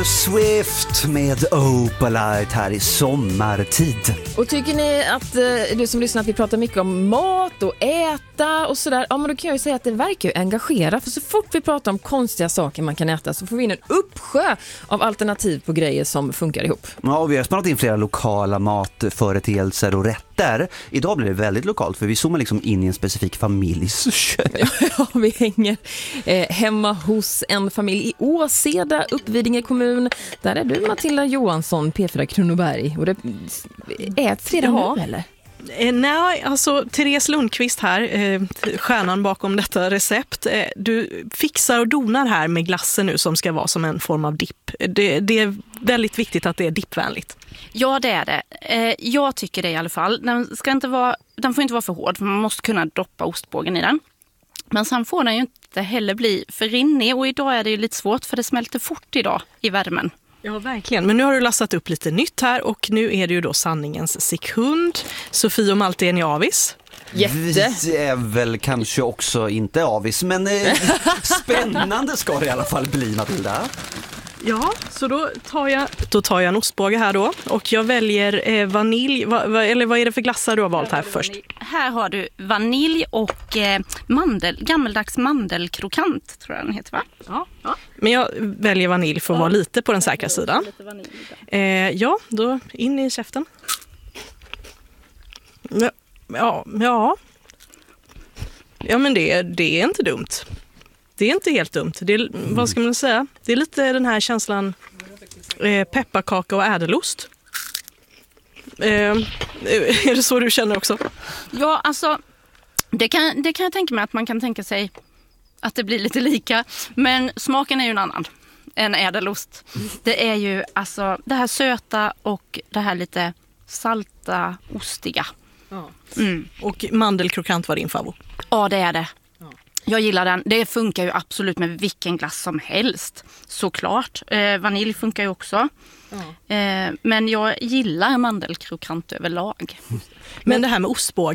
Swift med Opalite här i sommartid. Och tycker ni att du som lyssnar att vi pratar mycket om mat och äta och sådär, ja men då kan jag ju säga att det verkar ju engagera, för så fort vi pratar om konstiga saker man kan äta så får vi in en uppsjö av alternativ på grejer som funkar ihop. Ja, och vi har spannat in flera lokala matföreteelser och rätter. Idag blir det väldigt lokalt för vi zoomar liksom in i en specifik familjs kök. Ja, vi hänger hemma hos en familj i Åseda, Uppvidinge kommun. Där är du Matilda Johansson, P4 Kronoberg. Och det äts det nu, eller? Nej, alltså Therese Lundqvist här, stjärnan bakom detta recept. Du fixar och donar här med glassen nu som ska vara som en form av dipp. Det är väldigt viktigt att det är dippvänligt. Ja, det är det. Jag tycker det i alla fall. Den får inte vara för hård, för man måste kunna doppa ostbågen i den. Men sen får den ju inte heller bli för rinnig, och idag är det ju lite svårt för det smälter fort idag i värmen. Ja, verkligen. Men nu har du lastat upp lite nytt här och nu är det ju då sanningens sekund. Sofie och Malte, är ni avis? Jätte. Vi är väl kanske också inte avis, men spännande ska det i alla fall bli, Matilda. Ja, så då tar jag en ostbåge här då och jag väljer vanilj. Eller vad är det för glassar du har valt här först? Här har du vanilj och gammeldags mandelkrokant, tror jag den heter, va? Ja. Men jag väljer vanilj för att vara lite på den säkra sidan. Ja, då in i käften. Ja. Ja, men det är inte dumt. Det är inte helt dumt. Det är, vad ska man säga? Det är lite den här känslan pepparkaka och ädelost. Är det så du känner också? Ja, alltså det kan jag tänka mig att man kan tänka sig att det blir lite lika. Men smaken är ju en annan än ädelost. Det är ju alltså det här söta och det här lite salta, ostiga. Ja. Och mandelkrokant var din favorit? Ja, det är det. Jag gillar den. Det funkar ju absolut med vilken glass som helst. Såklart. Vanilj funkar ju också. Men jag gillar mandelkrokant överlag. Men det här med ostbåg.